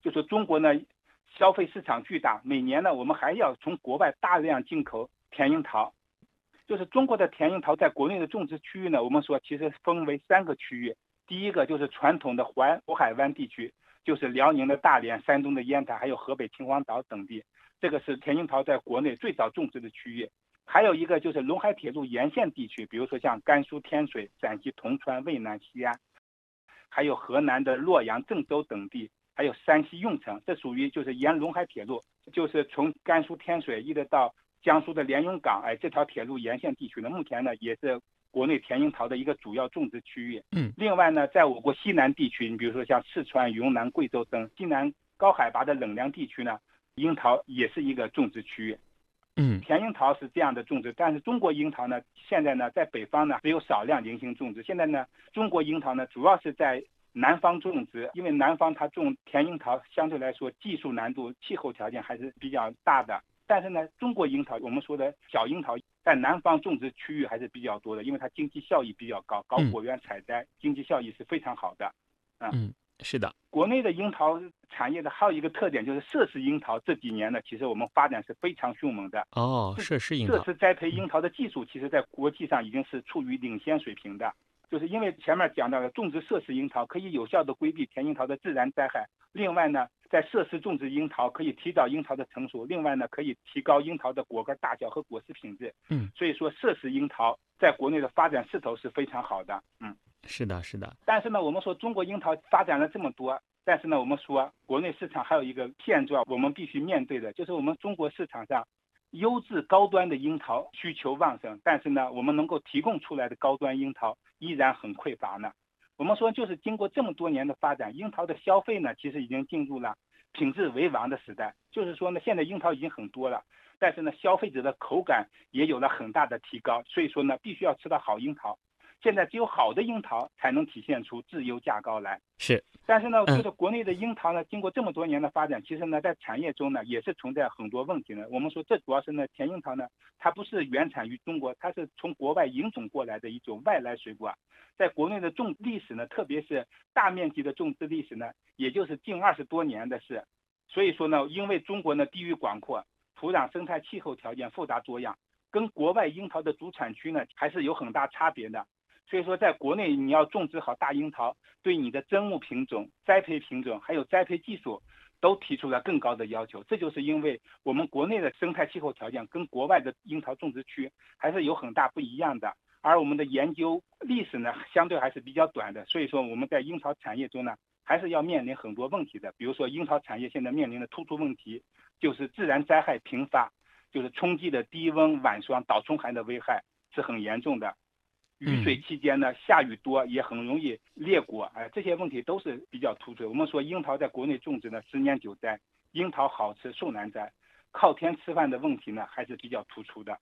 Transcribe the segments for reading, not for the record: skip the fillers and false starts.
就是中国呢消费市场巨大，每年呢我们还要从国外大量进口甜樱桃。就是中国的甜樱桃在国内的种植区域呢，我们说其实分为3个区域。第一个就是传统的环渤海湾地区，就是辽宁的大连、山东的烟台，还有河北秦皇岛等地，这个是甜樱桃在国内最早种植的区域。还有一个就是陇海铁路沿线地区，比如说像甘肃天水、陕西铜川、渭南、西安，还有河南的洛阳、郑州等地，还有山西运城，这属于就是沿陇海铁路，就是从甘肃天水一直到江苏的连云港，这条铁路沿线地区呢，目前呢也是国内甜樱桃的一个主要种植区域。另外呢，在我国西南地区，你比如说像四川、云南、贵州等西南高海拔的冷凉地区呢，樱桃也是一个种植区域。甜樱桃是这样的种植，但是中国樱桃呢，现在呢在北方呢只有少量零星种植。现在呢，中国樱桃呢主要是在南方种植，因为南方它种甜樱桃相对来说技术难度、气候条件还是比较大的。但是呢，中国樱桃我们说的小樱桃在南方种植区域还是比较多的，因为它经济效益比较高，搞果园采摘，经济效益是非常好的。 是的。 国内的樱桃产业的还有一个特点就是摄氏樱桃，这几年呢，其实我们发展是非常迅猛的。 摄氏樱桃。 摄氏栽培樱桃的技术，其实在国际上已经是处于领先水平的。就是因为前面讲到的种植摄氏樱桃可以有效的规避甜樱桃的自然灾害，另外呢，在摄氏种植樱桃可以提早樱桃的成熟，另外呢，可以提高樱桃的果干大小和果实品质。所以说摄氏樱桃在国内的发展势头是非常好的。 是的，是的。 但是呢，我们说中国樱桃发展了这么多，但是呢，我们说国内市场还有一个现状，我们必须面对的，就是我们中国市场上优质高端的樱桃需求旺盛，但是呢，我们能够提供出来的高端樱桃依然很匮乏呢。我们说就是经过这么多年的发展，樱桃的消费呢，其实已经进入了品质为王的时代。就是说呢，现在樱桃已经很多了，但是呢，消费者的口感也有了很大的提高，所以说呢，必须要吃到好樱桃。现在只有好的樱桃才能体现出质优价高来。但是呢，就是国内的樱桃呢，经过这么多年的发展，其实呢，在产业中呢，也是存在很多问题呢。我们说这主要是呢，甜樱桃呢，它不是原产于中国，它是从国外引种过来的一种外来水果。在国内的种历史呢，特别是大面积的种植历史呢，也就是近20多年的事。所以说呢，因为中国呢地域广阔，土壤生态气候条件复杂多样，跟国外樱桃的主产区呢还是有很大差别的。所以说在国内你要种植好大樱桃，对你的砧木品种、栽培品种还有栽培技术都提出了更高的要求。这就是因为我们国内的生态气候条件跟国外的樱桃种植区还是有很大不一样的，而我们的研究历史呢相对还是比较短的。所以说我们在樱桃产业中呢还是要面临很多问题的。比如说樱桃产业现在面临的突出问题就是自然灾害频发，就是冲击的低温、晚霜、倒春寒的危害是很严重的。雨水期间呢，下雨多也很容易裂果，这些问题都是比较突出。我们说樱桃在国内种植呢10年9栽，樱桃好吃树难栽，靠天吃饭的问题呢还是比较突出的。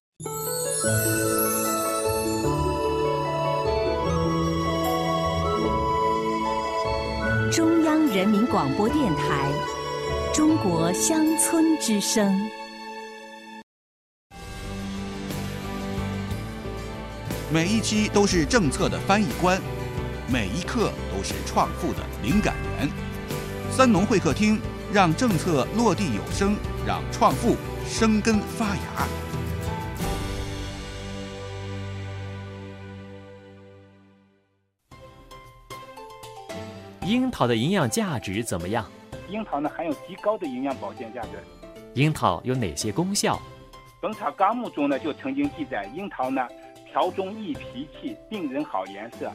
中央人民广播电台，中国乡村之声。 每一期都是政策的翻译官，每一刻都是创富的灵感源。三农会客厅，让政策落地有声，让创富生根发芽。 樱桃的营养价值怎么样？ 樱桃呢含有极高的营养保健价值。 樱桃有哪些功效？ 《本草纲目》中呢就曾经记载，樱桃呢调中益脾气，令人好颜色。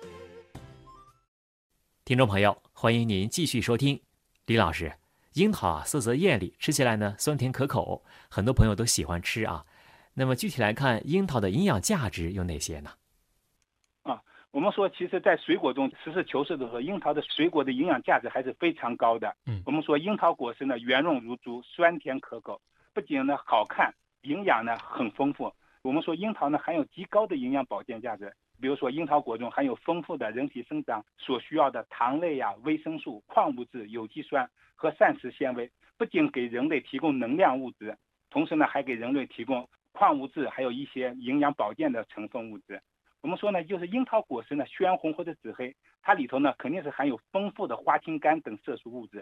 听众朋友，欢迎您继续收听。李老师，樱桃色泽艳丽，吃起来呢酸甜可口，很多朋友都喜欢吃啊。那么具体来看，樱桃的营养价值有哪些呢？ 我们说其实在水果中实事求是的说，樱桃的水果的营养价值还是非常高的。我们说樱桃果实呢圆润如珠，酸甜可口，不仅呢好看，营养呢很丰富。我们说樱桃呢含有极高的营养保健价值，比如说樱桃果中含有丰富的人体生长所需要的糖类维生素、矿物质、有机酸和膳食纤维，不仅给人类提供能量物质，同时呢还给人类提供矿物质，还有一些营养保健的成分物质。我们说呢，就是樱桃果实呢，鲜红或者紫黑，它里头呢肯定是含有丰富的花青苷等色素物质，